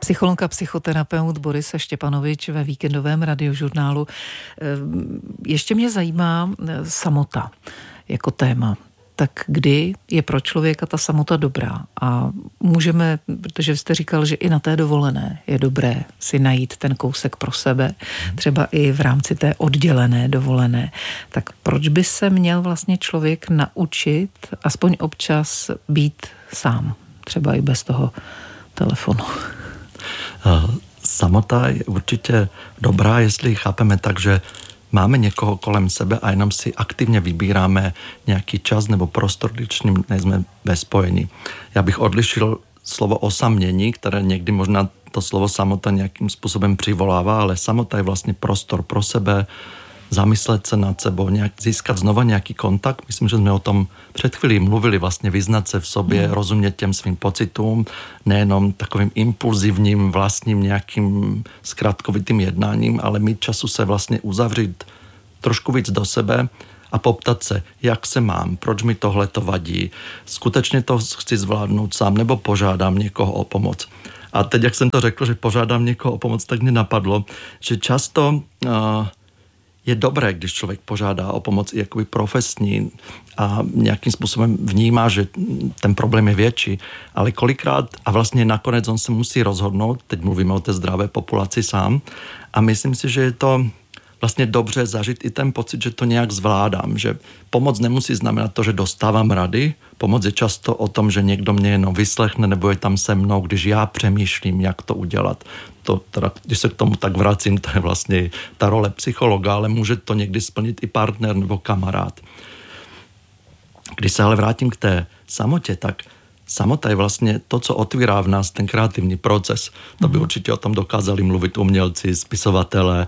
Psycholog a psychoterapeut Boris Štěpanovič ve víkendovém radiožurnálu. Ještě mě zajímá samota jako téma. Tak kdy je pro člověka ta samota dobrá? A můžeme, protože jste říkal, že i na té dovolené je dobré si najít ten kousek pro sebe, třeba i v rámci té oddělené dovolené. Tak proč by se měl vlastně člověk naučit aspoň občas být sám? Třeba i bez toho telefonu. Samota je určitě dobrá, jestli chápeme tak, že máme někoho kolem sebe a jenom si aktivně vybíráme nějaký čas nebo prostor, když s ním nejsme ve spojení. Já bych odlišil slovo osamění, které někdy možná to slovo samota nějakým způsobem přivolává, ale samota je vlastně prostor pro sebe, zamyslet se nad sebou, získat znova nějaký kontakt. Myslím, že jsme o tom před chvílí mluvili, vlastně vyznat se v sobě, rozumět těm svým pocitům, nejenom takovým impulzivním vlastním nějakým zkrátkovitým jednáním, ale mít času se vlastně uzavřít trošku víc do sebe a poptat se, jak se mám, proč mi tohle to vadí, skutečně to chci zvládnout sám, nebo požádám někoho o pomoc. A teď, jak jsem to řekl, že požádám někoho o pomoc, tak mě napadlo, že často je dobré, když člověk požádá o pomoc i jakoby profesní a nějakým způsobem vnímá, že ten problém je větší, ale kolikrát a vlastně nakonec on se musí rozhodnout, teď mluvíme o té zdravé populaci sám, a myslím si, že je to vlastně dobře zažít i ten pocit, že to nějak zvládám, že pomoc nemusí znamenat to, že dostávám rady, pomoc je často o tom, že někdo mě jenom vyslechne nebo je tam se mnou, když já přemýšlím, jak to udělat. To teda, když se k tomu tak vracím, to je vlastně ta role psychologa, ale může to někdy splnit i partner nebo kamarád. Když se ale vrátím k té samotě, tak samota je vlastně to, co otvírá v nás ten kreativní proces. To by určitě o tom dokázali mluvit umělci, spisovatelé.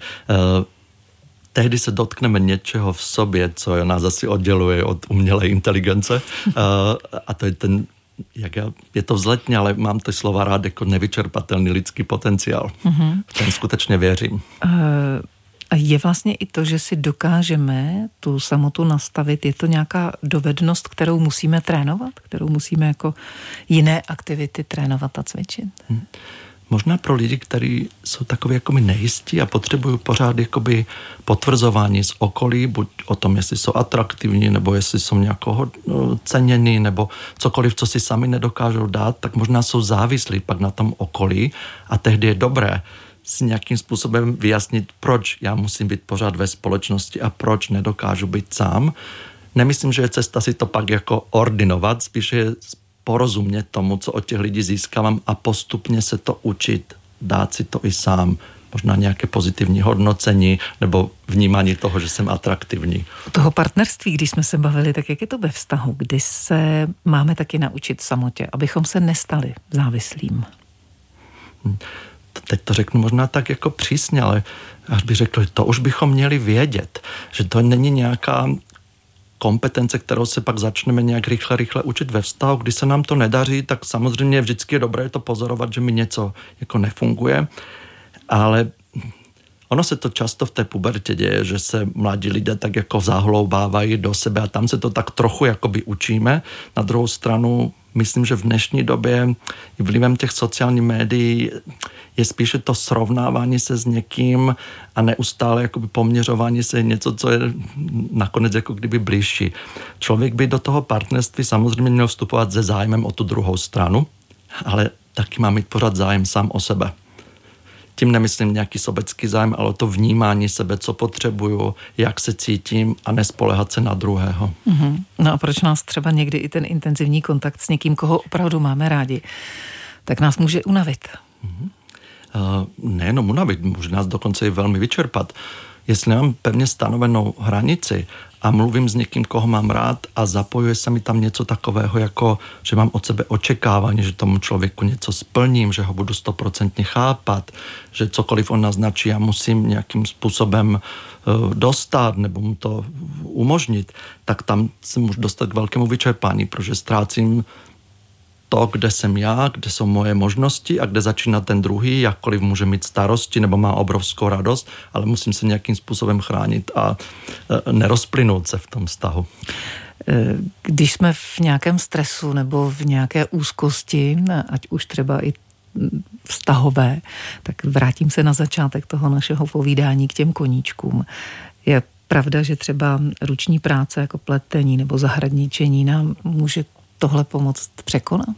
Tehdy se dotkneme něčeho v sobě, co nás asi odděluje od umělé inteligence. A to je ten, je to vzletně, ale mám ty slova rád jako nevyčerpatelný lidský potenciál. V ten skutečně věřím. A je vlastně i to, že si dokážeme tu samotu nastavit, je to nějaká dovednost, kterou musíme trénovat, kterou musíme jako jiné aktivity trénovat a cvičit? Možná pro lidi, kteří jsou takový jakoby nejistí a potřebují pořád jakoby potvrzování z okolí, buď o tom, jestli jsou atraktivní, nebo jestli jsou nějakého cenění, nebo cokoliv, co si sami nedokážou dát, tak možná jsou závislí pak na tom okolí a tehdy je dobré si nějakým způsobem vyjasnit, proč já musím být pořád ve společnosti a proč nedokážu být sám. Nemyslím, že je cesta si to pak jako ordinovat, spíše je porozumět tomu, co od těch lidí získávám a postupně se to učit, dát si to i sám. Možná nějaké pozitivní hodnocení nebo vnímání toho, že jsem atraktivní. U toho partnerství, když jsme se bavili, tak jak je to ve vztahu, kdy se máme taky naučit samotě, abychom se nestali závislým? Teď to řeknu možná tak jako přísně, ale až bych řekl, to už bychom měli vědět, že to není nějaká kompetence, kterou se pak začneme nějak rychle učit ve vztahu. Když se nám to nedaří, tak samozřejmě vždycky je dobré to pozorovat, že mi něco jako nefunguje, ale ono se to často v té pubertě děje, že se mladí lidé tak jako zahloubávají do sebe a tam se to tak trochu jakoby učíme. Na druhou stranu myslím, že v dnešní době vlivem těch sociálních médií je spíše to srovnávání se s někým a neustále jakoby poměřování se něco, co je nakonec jako kdyby blížší. Člověk by do toho partnerství samozřejmě měl vstupovat se zájmem o tu druhou stranu, ale taky má mít pořád zájem sám o sebe. Tím nemyslím nějaký sobecký zájem, ale to vnímání sebe, co potřebuju, jak se cítím a nespoléhat se na druhého. No a proč nás třeba někdy i ten intenzivní kontakt s někým, koho opravdu máme rádi, tak nás může unavit? Nejenom unavit, může nás dokonce i velmi vyčerpat. Jestli nemám pevně stanovenou hranici a mluvím s někým, koho mám rád a zapojuje se mi tam něco takového, jako že mám od sebe očekávání, že tomu člověku něco splním, že ho budu 100% chápat, že cokoliv on naznačí, já musím nějakým způsobem dostat nebo mu to umožnit, tak tam se můžu dostat k velkému vyčerpání, protože ztrácím to, kde jsem já, kde jsou moje možnosti a kde začíná ten druhý, jakkoliv může mít starosti nebo má obrovskou radost, ale musím se nějakým způsobem chránit a nerozplynout se v tom vztahu. Když jsme v nějakém stresu nebo v nějaké úzkosti, ať už třeba i vztahové, tak vrátím se na začátek toho našeho povídání k těm koníčkům. Je pravda, že třeba ruční práce jako pletení nebo zahradničení nám může tohle pomoct překonat?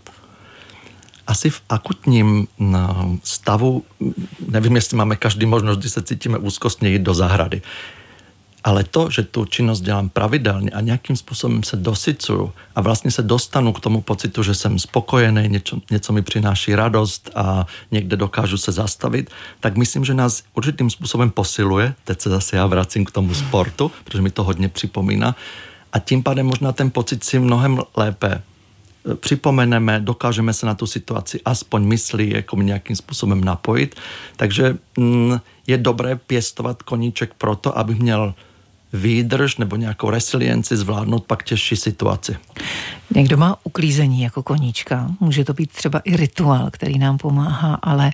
Asi v akutním stavu, nevím, jestli máme každý možnost, kdy se cítíme úzkostně jít do zahrady. Ale to, že tu činnost dělám pravidelně a nějakým způsobem se dosycuju a vlastně se dostanu k tomu pocitu, že jsem spokojený, něco mi přináší radost a někde dokážu se zastavit, tak myslím, že nás určitým způsobem posiluje. Teď se zase já vracím k tomu sportu, protože mi to hodně připomíná. A tím pádem možná ten pocit si mnohem lépe připomeneme, dokážeme se na tu situaci aspoň myslí jako nějakým způsobem napojit. Takže je dobré pěstovat koníček proto, aby měl výdrž nebo nějakou resilienci zvládnout pak těžší situaci. Někdo má uklízení jako koníčka. Může to být třeba i rituál, který nám pomáhá, ale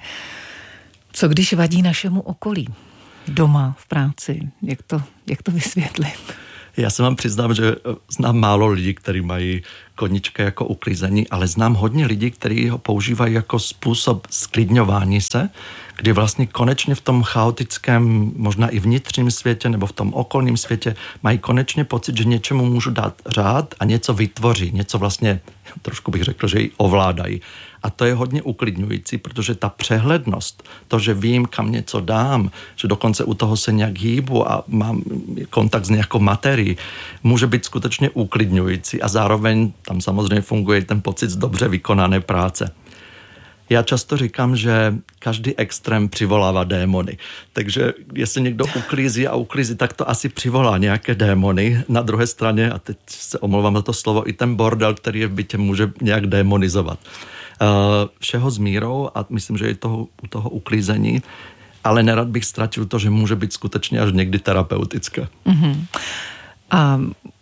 co když vadí našemu okolí? Doma, v práci. Jak to vysvětlit? Já se vám přiznám, že znám málo lidí, kteří mají koníčka jako uklízení, ale znám hodně lidí, kteří ho používají jako způsob sklidňování se, kdy vlastně konečně v tom chaotickém, možná i vnitřním světě nebo v tom okolním světě mají konečně pocit, že něčemu můžu dát řád a něco vytvoří, něco vlastně, trošku bych řekl, že ji ovládají. A to je hodně uklidňující, protože ta přehlednost, to, že vím, kam něco dám, že dokonce u toho se nějak hýbu a mám kontakt s nějakou materií, může být skutečně uklidňující a zároveň tam samozřejmě funguje ten pocit z dobře vykonané práce. Já často říkám, že každý extrém přivolává démony. Takže jestli někdo uklízí, tak to asi přivolá nějaké démony. Na druhé straně, a teď se omlouvám za to slovo, i ten bordel, který je v bytě, může nějak démonizovat. Všeho s mírou a myslím, že je to u toho uklízení, ale nerad bych ztratil to, že může být skutečně až někdy terapeutické. Mm-hmm. A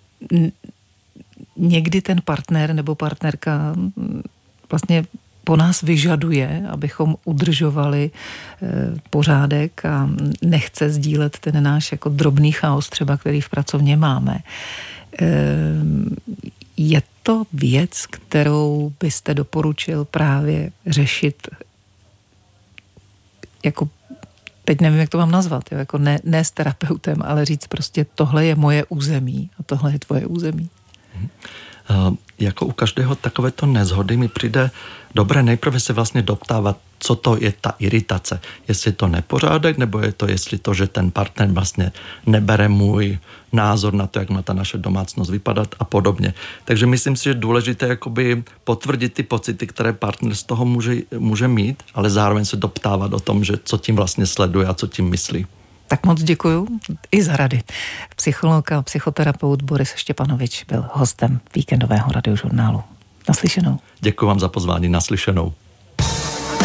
někdy ten partner nebo partnerka vlastně po nás vyžaduje, abychom udržovali pořádek a nechce sdílet ten náš jako drobný chaos třeba, který v pracovně máme. Je to věc, kterou byste doporučil právě řešit jako, teď nevím, jak to mám nazvat, jo, jako ne s terapeutem, ale říct prostě tohle je moje území a tohle je tvoje území. Jako u každého takovéto nezhody mi přijde dobré nejprve se vlastně doptávat, co to je ta iritace. Jestli je to nepořádek, nebo je to, jestli to, že ten partner vlastně nebere můj názor na to, jak má ta naše domácnost vypadat a podobně. Takže myslím si, že je důležité jakoby potvrdit ty pocity, které partner z toho může mít, ale zároveň se doptávat o tom, že co tím vlastně sleduje a co tím myslí. Tak moc děkuju i za rady. Psycholog a psychoterapeut Boris Štěpanovič byl hostem víkendového radiožurnálu. Naslyšenou. Děkuji vám za pozvání, naslyšenou.